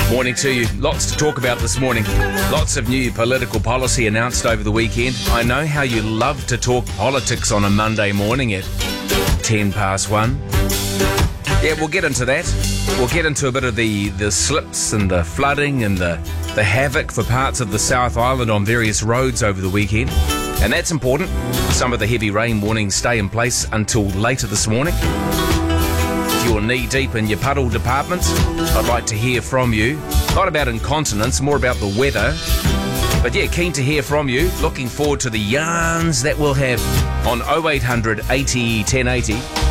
Morning to you. Lots to talk about this morning. Lots of new political policy announced over the weekend. I know how you love to talk politics on a Monday morning at 1:10. Yeah, we'll get into that. We'll get into a bit of the slips and the flooding and the havoc for parts of the South Island on various roads over the weekend. And that's important. Some of the heavy rain warnings stay in place until later this morning. If you're knee-deep in your puddle department, I'd like to hear from you. Not about incontinence, more about the weather. But yeah, keen to hear from you. Looking forward to the yarns that we'll have on 0800 80 1080.